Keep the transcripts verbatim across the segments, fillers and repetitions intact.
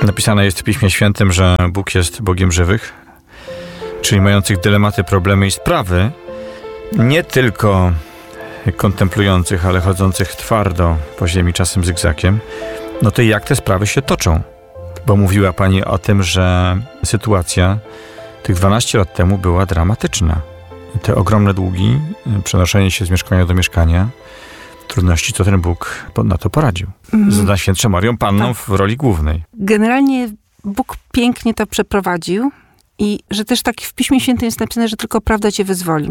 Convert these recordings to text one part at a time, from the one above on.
Napisane jest w Piśmie Świętym, że Bóg jest Bogiem żywych, czyli mających dylematy, problemy i sprawy, nie tylko kontemplujących, ale chodzących twardo po ziemi, czasem zygzakiem. No to jak te sprawy się toczą? Bo mówiła pani o tym, że sytuacja tych dwanaście lat temu była dramatyczna. Te ogromne długi, przenoszenie się z mieszkania do mieszkania, trudności, co ten Bóg na to poradził. Mm. Z Najświętszą Marią Panną tak. w roli głównej. Generalnie Bóg pięknie to przeprowadził i że też tak w Piśmie Świętym jest napisane, że tylko prawda cię wyzwoli.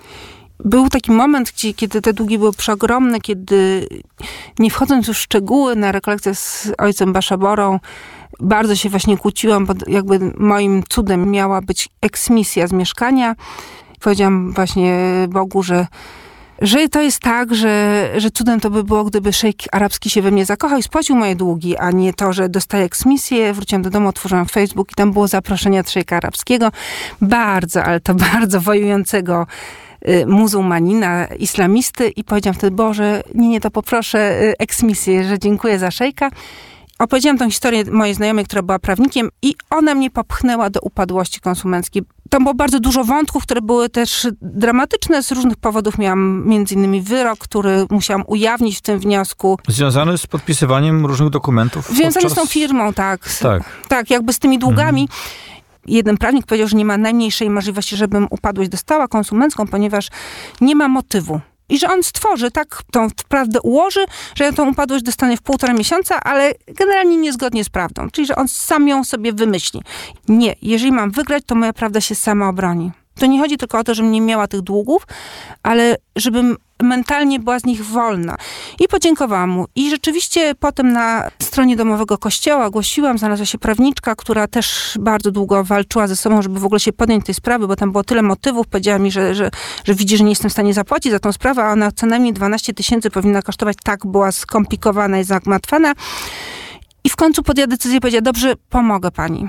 Był taki moment, gdzie, kiedy te długi były przeogromne, kiedy nie wchodząc już w szczegóły na rekolekcję z ojcem Baszaborą, bardzo się właśnie kłóciłam, bo jakby moim cudem miała być eksmisja z mieszkania. Powiedziałam właśnie Bogu, że że to jest tak, że, że cudem to by było, gdyby szejk arabski się we mnie zakochał i spłacił moje długi, a nie to, że dostaję eksmisję. Wróciłam do domu, otworzyłam Facebook i tam było zaproszenie od szejka arabskiego. Bardzo, ale to bardzo wojującego y, muzułmanina, islamisty i powiedziałam wtedy, Boże, nie, nie, to poproszę y, eksmisję, że dziękuję za szejka. Opowiedziałam tą historię mojej znajomej, która była prawnikiem i ona mnie popchnęła do upadłości konsumenckiej. Tam było bardzo dużo wątków, które były też dramatyczne. Z różnych powodów miałam między innymi wyrok, który musiałam ujawnić w tym wniosku. Związany z podpisywaniem różnych dokumentów? Związany podczas... z tą firmą, tak. Tak, tak jakby z tymi długami. Mhm. Jeden prawnik powiedział, że nie ma najmniejszej możliwości, żebym upadłość dostała konsumencką, ponieważ nie ma motywu. I że on stworzy, tak tą prawdę ułoży, że ja tą upadłość dostanę w półtora miesiąca, ale generalnie niezgodnie z prawdą. Czyli, że on sam ją sobie wymyśli. Nie, jeżeli mam wygrać, to moja prawda się sama obroni. To nie chodzi tylko o to, żebym nie miała tych długów, ale żebym mentalnie była z nich wolna. I podziękowałam mu. I rzeczywiście potem na stronie domowego kościoła głosiłam, znalazła się prawniczka, która też bardzo długo walczyła ze sobą, żeby w ogóle się podjąć tej sprawy, bo tam było tyle motywów. Powiedziała mi, że, że, że widzi, że nie jestem w stanie zapłacić za tą sprawę, a ona co najmniej dwanaście tysięcy powinna kosztować. Tak była skomplikowana i zagmatwana. I w końcu podjęła decyzję i powiedziała, dobrze, pomogę pani.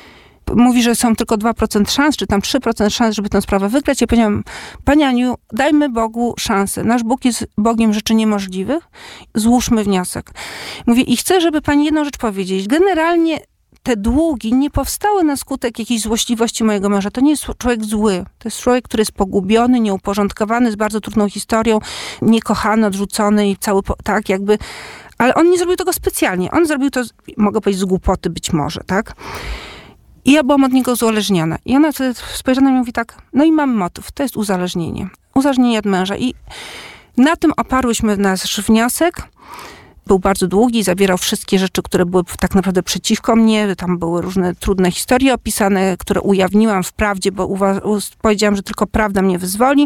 Mówi, że są tylko dwa procent szans, czy tam trzy procent szans, żeby tę sprawę wygrać. Ja powiedziałam, Pani Aniu, dajmy Bogu szansę. Nasz Bóg jest Bogiem rzeczy niemożliwych. Złóżmy wniosek. Mówię, i chcę, żeby Pani jedną rzecz powiedzieć. Generalnie te długi nie powstały na skutek jakiejś złośliwości mojego męża. To nie jest człowiek zły. To jest człowiek, który jest pogubiony, nieuporządkowany, z bardzo trudną historią, niekochany, odrzucony i cały, tak jakby... Ale on nie zrobił tego specjalnie. On zrobił to, mogę powiedzieć, z głupoty być może, tak? I ja byłam od niego uzależniona. I ona wtedy spojrzała na mnie i mówi tak, no i mamy motyw, to jest uzależnienie. Uzależnienie od męża. I na tym oparłyśmy nasz wniosek. Był bardzo długi, zawierał wszystkie rzeczy, które były tak naprawdę przeciwko mnie. Tam były różne trudne historie opisane, które ujawniłam w prawdzie, bo uwa- powiedziałam, że tylko prawda mnie wyzwoli.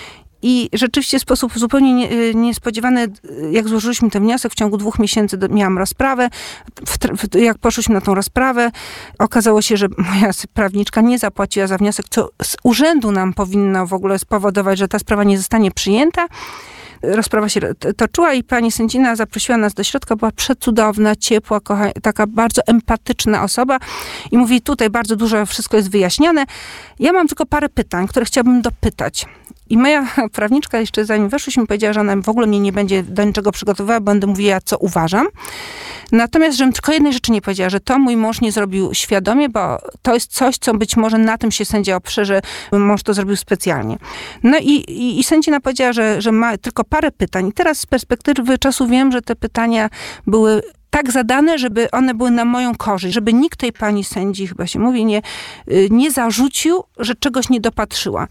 I rzeczywiście w sposób zupełnie nie, niespodziewany, jak złożyliśmy ten wniosek, w ciągu dwóch miesięcy do, miałam rozprawę. W, w, jak poszliśmy na tą rozprawę, okazało się, że moja prawniczka nie zapłaciła za wniosek, co z urzędu nam powinno w ogóle spowodować, że ta sprawa nie zostanie przyjęta. Rozprawa się toczyła i pani sędzina zaprosiła nas do środka, była przecudowna, ciepła, kocha, taka bardzo empatyczna osoba i mówi, tutaj bardzo dużo, wszystko jest wyjaśnione. Ja mam tylko parę pytań, które chciałabym dopytać. I moja prawniczka jeszcze zanim weszłyśmy powiedziała, że ona w ogóle mnie nie będzie do niczego przygotowywała, będę mówiła, co uważam. Natomiast, żebym tylko jednej rzeczy nie powiedziała, że to mój mąż nie zrobił świadomie, bo to jest coś, co być może na tym się sędzia oprze, że mąż to zrobił specjalnie. No i, i, i sędzina powiedziała, że, że ma tylko parę pytań. I teraz z perspektywy czasu wiem, że te pytania były tak zadane, żeby one były na moją korzyść, żeby nikt tej pani sędzi, chyba się mówi, nie, nie zarzucił, że czegoś nie dopatrzyła.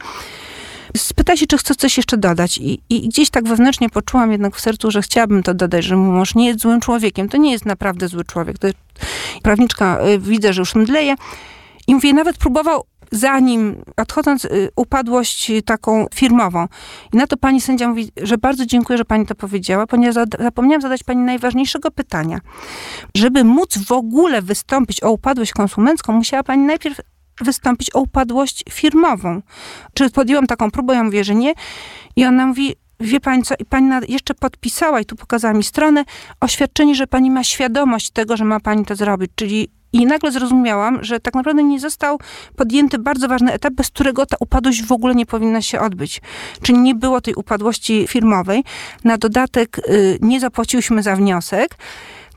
Spyta się, czy chce coś jeszcze dodać. I, I gdzieś tak wewnętrznie poczułam jednak w sercu, że chciałabym to dodać, że mój mąż nie jest złym człowiekiem. To nie jest naprawdę zły człowiek. To jest... Prawniczka, widzę, że już mdleje. I mówię, nawet próbował, zanim odchodząc, upadłość taką firmową. I na to pani sędzia mówi, że bardzo dziękuję, że pani to powiedziała, ponieważ zapomniałam zadać pani najważniejszego pytania. Żeby móc w ogóle wystąpić o upadłość konsumencką, musiała pani najpierw wystąpić o upadłość firmową. Czy podjęłam taką próbę? Ja mówię, że nie. I ona mówi, wie pani co, i pani jeszcze podpisała, i tu pokazała mi stronę, oświadczenie, że pani ma świadomość tego, że ma pani to zrobić. Czyli i nagle zrozumiałam, że tak naprawdę nie został podjęty bardzo ważny etap, bez którego ta upadłość w ogóle nie powinna się odbyć. Czyli nie było tej upadłości firmowej. Na dodatek y, nie zapłaciłyśmy za wniosek.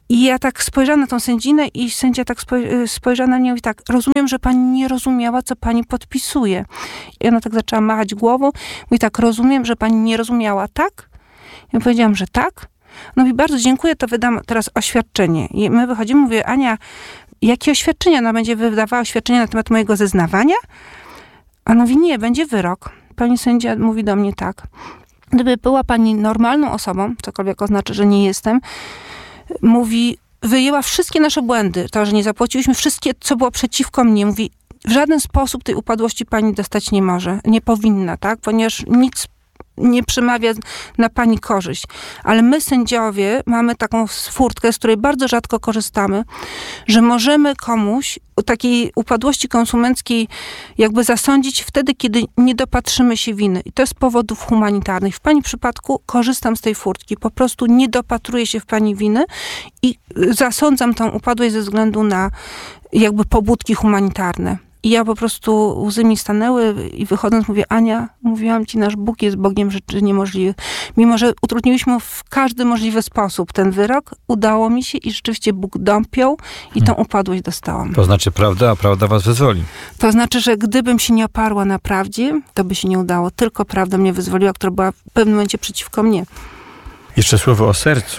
I ja tak spojrzałam na tą sędzinę i sędzia tak spoj- spojrzała na mnie i mówi tak, rozumiem, że pani nie rozumiała, co pani podpisuje. I ona tak zaczęła machać głową. Mówi tak, rozumiem, że pani nie rozumiała, tak? Ja powiedziałam, że tak. No mówi, bardzo dziękuję, to wydam teraz oświadczenie. I my wychodzimy, mówię, Ania, jakie oświadczenie? Ona będzie wydawała oświadczenie na temat mojego zeznawania? A ona mówi, nie, będzie wyrok. Pani sędzia mówi do mnie tak. Gdyby była pani normalną osobą, cokolwiek oznacza, że nie jestem, mówi, wyjęła wszystkie nasze błędy, to, że nie zapłaciłyśmy, wszystkie, co było przeciwko mnie, mówi, w żaden sposób tej upadłości pani dostać nie może, nie powinna, tak, ponieważ nic nie przemawia na pani korzyść. Ale my, sędziowie, mamy taką furtkę, z której bardzo rzadko korzystamy, że możemy komuś takiej upadłości konsumenckiej jakby zasądzić wtedy, kiedy nie dopatrzymy się winy. I to jest z powodów humanitarnych. W pani przypadku korzystam z tej furtki. Po prostu nie dopatruję się w pani winy i zasądzam tą upadłość ze względu na jakby pobudki humanitarne. I ja po prostu łzy mi stanęły i wychodząc mówię, Ania, mówiłam ci, nasz Bóg jest Bogiem rzeczy niemożliwych. Mimo, że utrudniliśmy w każdy możliwy sposób ten wyrok, udało mi się i rzeczywiście Bóg dąpiął i tą upadłość dostałam. To znaczy prawda, a prawda was wyzwoli. To znaczy, że gdybym się nie oparła na prawdzie, to by się nie udało. Tylko prawda mnie wyzwoliła, która była w pewnym momencie przeciwko mnie. Jeszcze słowo o sercu.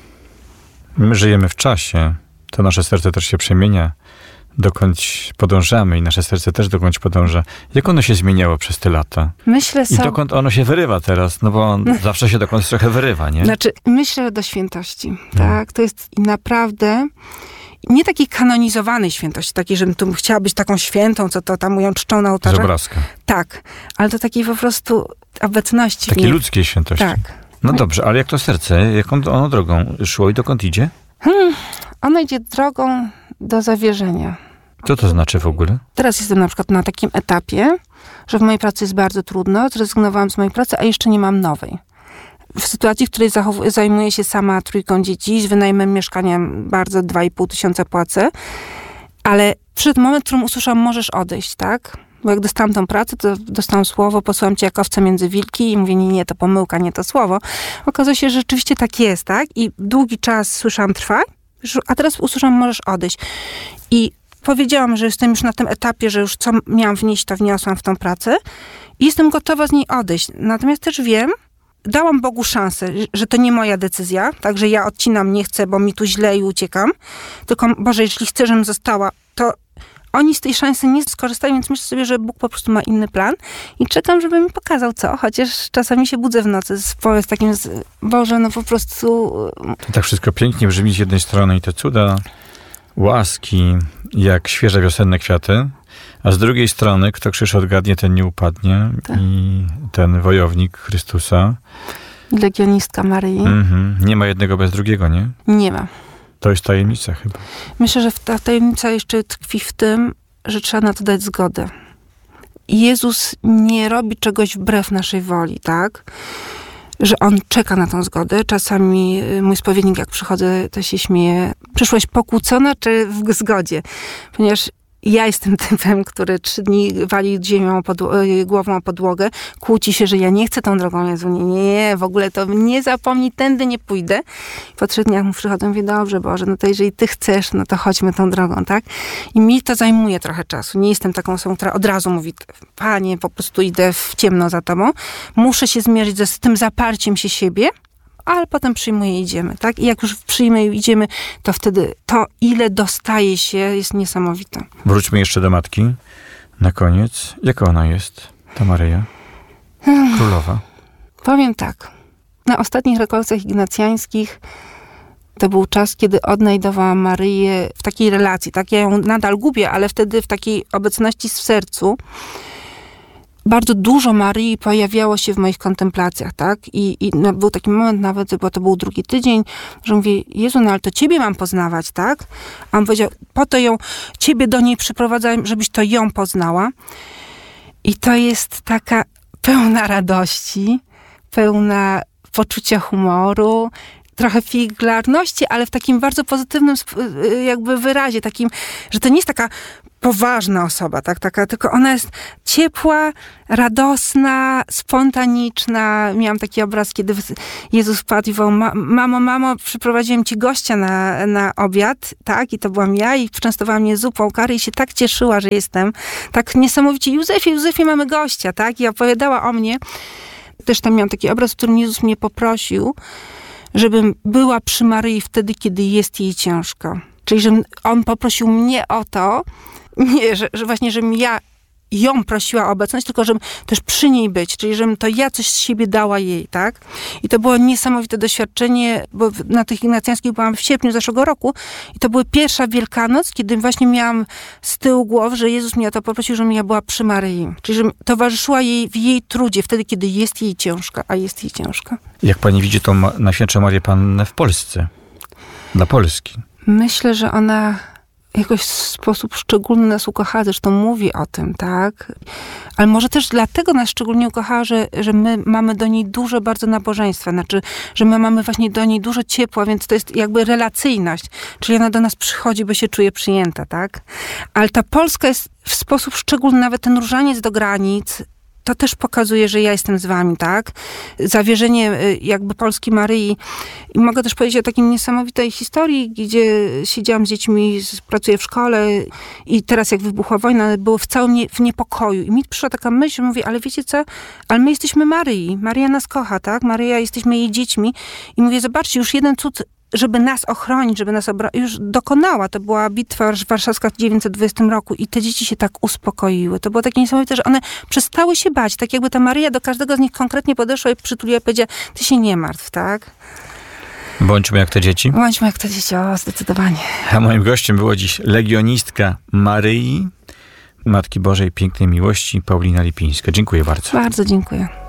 My żyjemy w czasie. To nasze serce też się przemienia. Dokąd podążamy i nasze serce też dokąd podąża. Jak ono się zmieniało przez te lata? Myślę I so... dokąd ono się wyrywa teraz? No bo on zawsze się dokądś trochę wyrywa, nie? Znaczy, myślę do świętości, tak? To jest naprawdę nie takiej kanonizowanej świętości, takiej, żebym tu chciała być taką świętą, co to tam ją czczą na ołtarze. Z obrazka. Tak, ale to takiej po prostu obecności. Takiej ludzkiej świętości. Tak. No dobrze, ale jak to serce, jaką ono drogą szło i dokąd idzie? Hmm, ono idzie drogą do zawierzenia. Co to znaczy w ogóle? Teraz jestem na przykład na takim etapie, że w mojej pracy jest bardzo trudno, zrezygnowałam z mojej pracy, a jeszcze nie mam nowej. W sytuacji, w której zachow- zajmuję się sama trójką dzieci, z wynajmem mieszkania bardzo dwa i pół tysiąca płacę, ale przyszedł moment, w którym usłyszałam, możesz odejść, tak? Bo jak dostałam tą pracę, to dostałam słowo, posłałam cię jak owce między wilki i mówię, nie, nie, to pomyłka, nie to słowo. Okazuje się, że rzeczywiście tak jest, tak? I długi czas słyszałam, trwa, a teraz usłyszałam, możesz odejść. I powiedziałam, że jestem już na tym etapie, że już co miałam wnieść, to wniosłam w tą pracę i jestem gotowa z niej odejść. Natomiast też wiem, dałam Bogu szansę, że to nie moja decyzja, także ja odcinam, nie chcę, bo mi tu źle i uciekam. Tylko, Boże, jeśli chcę, żebym została, to oni z tej szansy nie skorzystają, więc myślę sobie, że Bóg po prostu ma inny plan i czekam, żeby mi pokazał co, chociaż czasami się budzę w nocy z, z takim, z, Boże, no po prostu... To tak wszystko pięknie brzmi z jednej strony i te cuda, łaski, jak świeże wiosenne kwiaty, a z drugiej strony, kto krzyż odgadnie, ten nie upadnie. Tak. I ten wojownik Chrystusa. Legionistka Maryi. Mm-hmm. Nie ma jednego bez drugiego, nie? Nie ma. To jest tajemnica chyba. Myślę, że ta tajemnica jeszcze tkwi w tym, że trzeba na to dać zgodę. Jezus nie robi czegoś wbrew naszej woli, tak? Że On czeka na tą zgodę. Czasami mój spowiednik, jak przychodzę, to się śmieje. Przyszłaś pokłócona czy w zgodzie? Ponieważ ja jestem typem, który trzy dni wali ziemią o podło- głową o podłogę, kłóci się, że ja nie chcę tą drogą, Jezu, nie, nie, w ogóle to nie zapomnij, tędy nie pójdę. Po trzech dniach mu przychodzę, mówię, dobrze, Boże, no to jeżeli Ty chcesz, no to chodźmy tą drogą, tak? I mi to zajmuje trochę czasu. Nie jestem taką osobą, która od razu mówi, Panie, po prostu idę w ciemno za Tobą. Muszę się zmierzyć ze, z tym zaparciem się siebie, ale potem przyjmuję i idziemy, tak? I jak już przyjmę i idziemy, to wtedy to, ile dostaje się, jest niesamowite. Wróćmy jeszcze do matki. Na koniec. Jaka ona jest, ta Maryja? Królowa. Powiem tak. Na ostatnich rekolekcjach ignacjańskich to był czas, kiedy odnajdowałam Maryję w takiej relacji, tak? Ja ją nadal gubię, ale wtedy w takiej obecności w sercu bardzo dużo Maryi pojawiało się w moich kontemplacjach, tak? I, i no, był taki moment nawet, bo to był drugi tydzień, że mówię, Jezu, no ale to Ciebie mam poznawać, tak? A on powiedział, po to ją, Ciebie do niej przyprowadzałem, żebyś to ją poznała. I to jest taka pełna radości, pełna poczucia humoru. trochę figlarności, ale w takim bardzo pozytywnym jakby wyrazie, takim, że to nie jest taka poważna osoba, tak, taka, tylko ona jest ciepła, radosna, spontaniczna. Miałam taki obraz, kiedy Jezus padł i wołał, mamo, mamo, przyprowadziłem ci gościa na, na obiad, tak, i to byłam ja i częstowała mnie zupą kary i się tak cieszyła, że jestem. Tak niesamowicie, Józefie, Józefie, mamy gościa, tak, i opowiadała o mnie. Też tam miałam taki obraz, w którym Jezus mnie poprosił, żebym była przy Maryi wtedy, kiedy jest jej ciężko. Czyli, że on poprosił mnie o to, nie, że, że właśnie, żebym ja ją prosiła o obecność, tylko żebym też przy niej być, czyli żebym to ja coś z siebie dała jej, tak? I to było niesamowite doświadczenie, bo na tych ignacjańskich byłam w sierpniu zeszłego roku i to była pierwsza Wielkanoc, kiedy właśnie miałam z tyłu głowy, że Jezus mnie o to poprosił, żebym ja była przy Maryi. Czyli żebym towarzyszyła jej w jej trudzie, wtedy, kiedy jest jej ciężko, a jest jej ciężko. Jak pani widzi tą ma- Najświętszą Marię Pannę w Polsce? Dla Polski? Myślę, że ona jakoś w sposób szczególny nas ukochała, zresztą mówi o tym, tak? Ale może też dlatego nas szczególnie ukochała, że, że my mamy do niej dużo bardzo nabożeństwa, znaczy, że my mamy właśnie do niej dużo ciepła, więc to jest jakby relacyjność, czyli ona do nas przychodzi, bo się czuje przyjęta, tak? Ale ta Polska jest w sposób szczególny, nawet ten różaniec do granic, to też pokazuje, że ja jestem z wami, tak? Zawierzenie jakby Polski Maryi. I mogę też powiedzieć o takiej niesamowitej historii, gdzie siedziałam z dziećmi, pracuję w szkole i teraz jak wybuchła wojna, było w całym nie, w niepokoju. I mi przyszła taka myśl, że mówię, ale wiecie co? Ale my jesteśmy Maryi. Maryja nas kocha, tak? Maryja, jesteśmy jej dziećmi. I mówię, zobaczcie, już jeden cud, żeby nas ochronić, żeby nas obra- już dokonała. To była bitwa warszawska w tysiąc dziewięćset dwudziestym roku i te dzieci się tak uspokoiły. To było takie niesamowite, że one przestały się bać. Tak jakby ta Maryja do każdego z nich konkretnie podeszła i przytuliła i powiedziała, ty się nie martw, tak? Bądźmy jak te dzieci. Bądźmy jak te dzieci, o, zdecydowanie. A moim gościem było dziś legionistka Maryi, Matki Bożej Pięknej Miłości, Paulina Lipińska. Dziękuję bardzo. Bardzo dziękuję.